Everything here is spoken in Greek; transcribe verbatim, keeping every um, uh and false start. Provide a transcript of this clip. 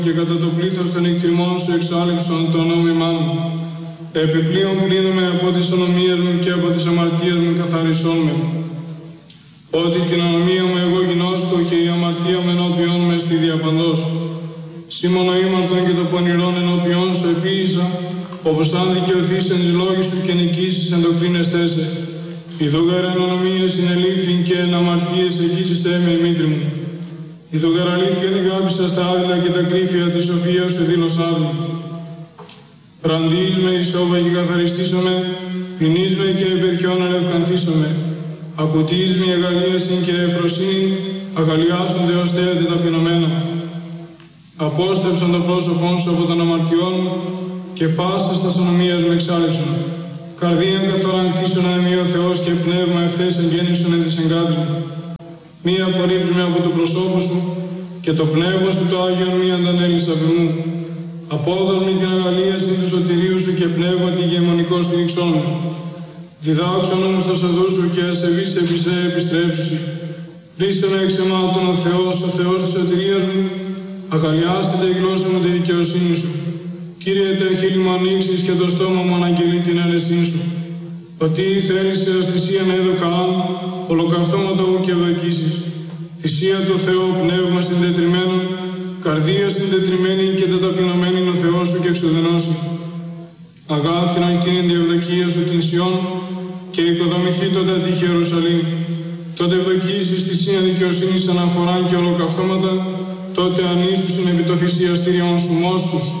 και κατά το πλήθος των εκτιμών σου εξάλειψον το νόμιμά μου. Επιπλέον πλύνομαι από τις ονομίες μου και από τις αμαρτίες μου καθαρισόν με. Ότι την ονομία μου εγώ γινώσκω και η αμαρτία μου ενώπιόν με στη διαπαντός. Σήμωνο ήμαρτον και το πονηρόν ενώπιόν σου επίησα, όπως αν δικαιωθείς εν τις λόγοι σου και νικήσεις εν το κλίνεστέ σε. Ιδούγαρα εν ονομίες συνελήφθην και εν αμαρτίες εγγύσισέ με η μήτρη μου. Ιδούγαρα αλήθειαν αγάπησα στα άδειλα και τα κρύφια της σοφίας σου δήλωσάς μου. Ραντείς με ισόβα και καθαριστήσομαι, ποινείς με και υπερχιόν ανευκανθήσομαι. Ακουτείς με αγαλίασιν και ευφροσύνη, αγαλιάσονται ως θέατη ταπεινωμένα. Απόστρεψαν το πρόσωπόν σου από των αμαρτιών μου και πάσας τας ονομίας μου εξάλειψον. Καρδίαν καθαράν κτίσον ανεμεί ο Θεός και πνεύμα ευθές εγγέννησον εν της εγκάτης μου. Μη απορρίψου με από το προσώπο σου και το πνεύμα σου το Άγιον μη αντανέλεις από μου. Απόδος με την αγαλίαση του σωτηρίου σου και πνεύμα τη γεμονικό στηριξόν μου. Διδάξον όμως το σαδού σου και ασεβείς επί σε επιστρέψουσι. Ρίσε με εξ εμάτων ο Θεός, ο Θεός της σωτηρίας μου. Αγαλιάστε η γλώσσα μου τη δικαιοσύνη σου. Κύριε, τα χείλη μου ανοίξεις και το στόμα μου αναγγελεί την αίρεσή σου. Ότι θέλεις εις θυσίαν έδωκα αν, ολοκαυτώματα μου και ευδοκίσεις. Θυσία του Θεού, πνεύμα συντετριμένο, καρδία συντετριμένη και ταπεινωμένη είναι ο Θεός σου και εξουδενώσει. Αγάθυναν εκείνη την ευδοκία σου την Σιών και οικοδομηθεί τότε τη Ιερουσαλήμ. Τότε ευδοκίσεις θυσία δικαιοσύνης αναφοράν και ολοκαυτώματα, τότε ανήσουσιν επί το θυσιαστήριον σου μόστους.